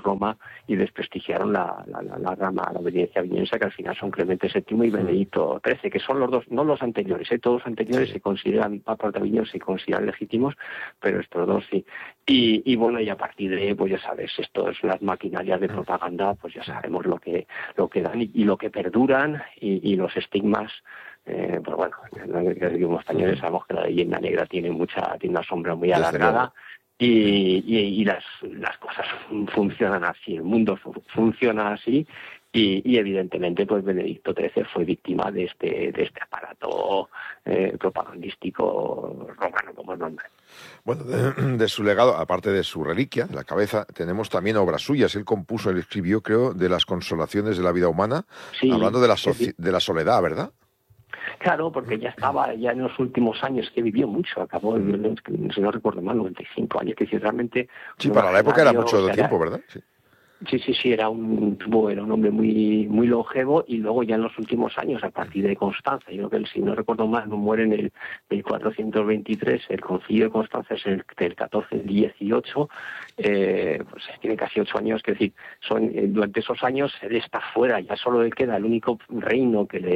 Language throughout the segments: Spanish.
Roma y desprestigiaron la rama, la obediencia aviñense, que al final son Clemente VII y Benedicto XIII, que son los dos, no los anteriores, todos los anteriores se consideran, papas de Aviñón se consideran legítimos, pero estos dos sí. Y bueno, y a partir de, pues ya sabes, las maquinarias de propaganda, pues ya sabemos lo que dan y lo que perduran y los estigmas. Pues bueno, como españoles sabemos que la leyenda negra tiene una sombra muy alargada y las cosas funcionan así, el mundo funciona así y evidentemente pues Benedicto XIII fue víctima de este aparato propagandístico romano, como es normal. Bueno, de su legado, aparte de su reliquia, la cabeza, tenemos también obras suyas. Él escribió, creo, de las consolaciones de la vida humana, hablando de la soledad, ¿verdad? Claro, porque ya estaba en los últimos años, que vivió mucho, acabó, si no recuerdo mal, 95 años, que si realmente... Sí, para la época era mucho tiempo, ¿verdad? Sí, era un hombre muy muy longevo, y luego ya en los últimos años, a partir de Constanza, yo creo que si no recuerdo mal, no muere en el 423, el concilio de Constanza es del 14 al 18, pues tiene casi 8 años, es decir, durante esos años él está fuera, ya solo le queda el único reino que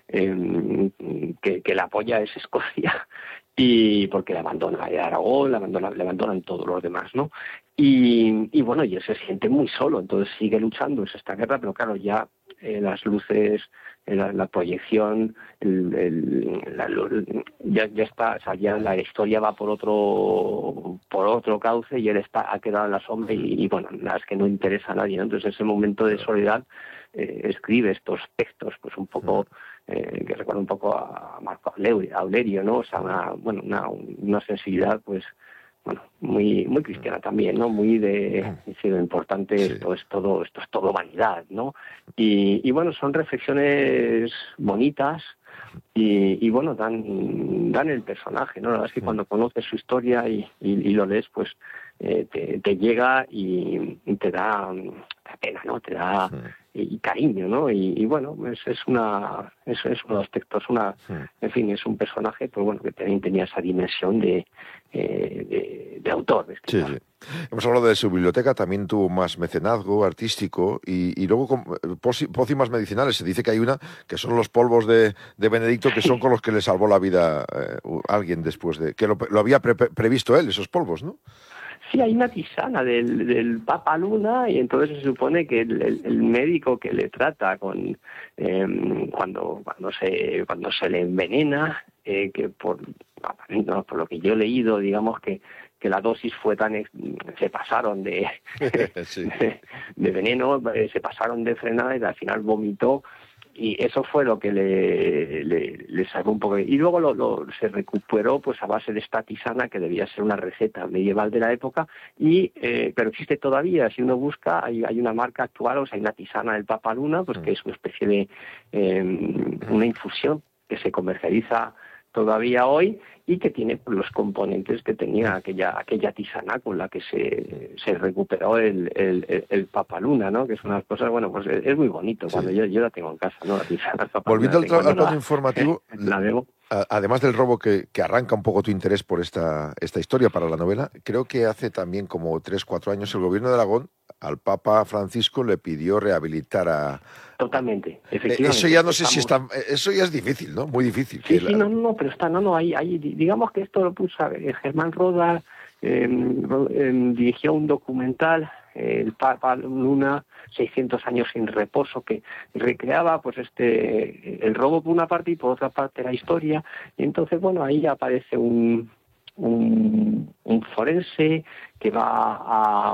le apoya es Escocia, y porque le abandona Aragón, le abandonan todos los demás, ¿no? Y bueno, y él se siente muy solo, entonces sigue luchando en esta guerra, pero claro, ya las luces, la proyección, ya está, o sea, ya la historia va por otro cauce y él ha quedado en la sombra y bueno, la es que no interesa a nadie, ¿no? Entonces ese momento de soledad escribe estos textos, pues un poco que recuerda un poco a Marco Aurelio, ¿no? O sea, una sensibilidad, pues bueno, muy muy cristiana también, ¿no? Muy lo importante, esto es todo vanidad, ¿no? Y bueno, son reflexiones bonitas y bueno, dan el personaje, ¿no? La verdad es que cuando conoces su historia y lo lees, pues te llega y te da pena, ¿no? Te da y cariño, ¿no? Y bueno, es uno de los textos, en fin, es un personaje, pues bueno, que también tenía esa dimensión de autor. Sí. Hemos hablado de su biblioteca, también tuvo más mecenazgo artístico y luego pócimas medicinales. Se dice que hay una que son los polvos de Benedicto, que son con los que le salvó la vida alguien después de... que lo había previsto él, esos polvos, ¿no? Sí, hay una tisana del Papa Luna y entonces se supone que el médico que le trata cuando se le envenena, que por lo que yo he leído, digamos que la dosis fue se pasaron de veneno, se pasaron de frenada y al final vomitó. Y eso fue lo que le sacó un poco. Y luego se recuperó pues a base de esta tisana, que debía ser una receta medieval de la época, pero existe todavía. Si uno busca, hay una marca actual, o sea, hay una tisana del Papa Luna, pues que es una especie de una infusión que se comercializa todavía hoy y que tiene los componentes que tenía aquella tisana con la que se recuperó el Papa Luna, ¿no? Que es unas cosas, bueno, pues es muy bonito. Cuando yo la tengo en casa, ¿no? La tisana del Papa Volviendo Luna, al plano informativo, la debo. Además del robo que arranca un poco tu interés por esta historia para la novela, creo que hace también como 3-4 años el gobierno de Aragón al Papa Francisco le pidió rehabilitar a... Totalmente, efectivamente. Eso ya no sé si está... Eso ya es difícil, ¿no? Muy difícil. Sí, pero está, hay, digamos que esto lo puso Germán Roda, dirigió un documental, el Papa Luna, 600 años sin reposo, que recreaba pues el robo por una parte y por otra parte la historia. Y entonces, bueno, ahí aparece un forense que va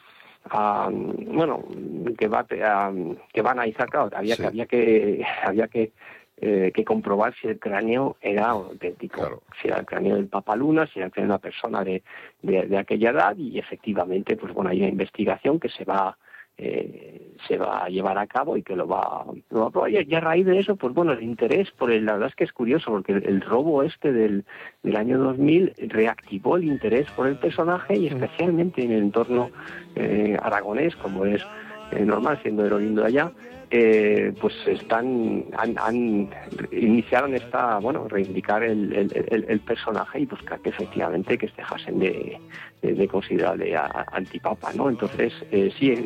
que va a analizar, claro, había que comprobar si el cráneo era auténtico, claro. Si era el cráneo del Papa Luna, si era el cráneo de una persona de aquella edad, y efectivamente, pues bueno, hay una investigación que se va a llevar a cabo y que lo va a probar. Y a raíz de eso, pues bueno, el interés la verdad es que es curioso, porque el robo del año 2000 reactivó el interés por el personaje, y especialmente en el entorno aragonés, como es normal, siendo Herolindo de allá, pues iniciaron reivindicar el personaje y buscar que efectivamente que se dejasen de considerarle antipapa, ¿no? Entonces, sí,